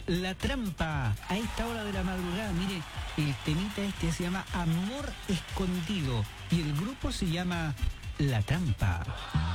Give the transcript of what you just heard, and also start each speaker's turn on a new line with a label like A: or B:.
A: La Trampa, a esta hora de la madrugada. Mire, el temita este se llama Amor Escondido y el grupo se llama La Trampa.